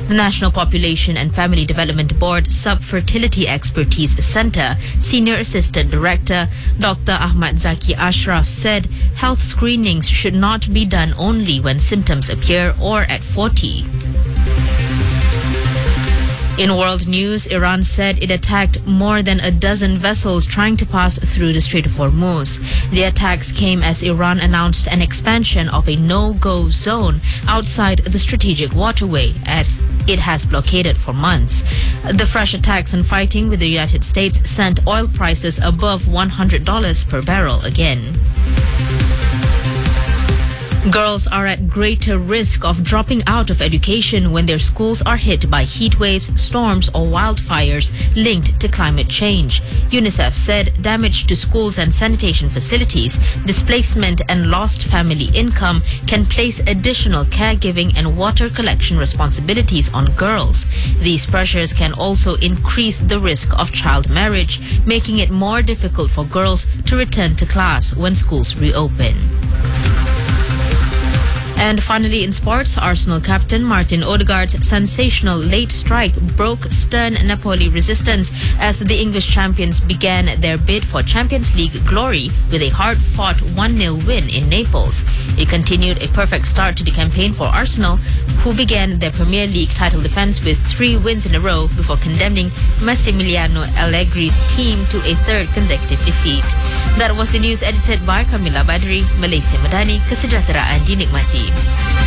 The National Population and Family Development Board Subfertility Expertise Center Senior Assistant Director Dr. Ahmad Zaki Ashraf said health screenings should not be done only when symptoms appear or at 40. In world news, Iran said it attacked more than a dozen vessels trying to pass through the Strait of Hormuz. The attacks came as Iran announced an expansion of a no-go zone outside the strategic waterway, as it has blockaded for months. The fresh attacks and fighting with the United States sent oil prices above $100 per barrel again. Girls are at greater risk of dropping out of education when their schools are hit by heat waves, storms, or wildfires linked to climate change. UNICEF said damage to schools and sanitation facilities, displacement, and lost family income can place additional caregiving and water collection responsibilities on girls. These pressures can also increase the risk of child marriage, making it more difficult for girls to return to class when schools reopen. And finally, in sports, Arsenal captain Martin Odegaard's sensational late strike broke stern Napoli resistance as the English champions began their bid for Champions League glory with a hard-fought 1-0 win in Naples. It continued a perfect start to the campaign for Arsenal, who began their Premier League title defense with 3 wins in a row before condemning Massimiliano Allegri's team to a third consecutive defeat. That was the news edited by Camilla Badri, Malaysia Madani, Kesejahteraan dinikmati.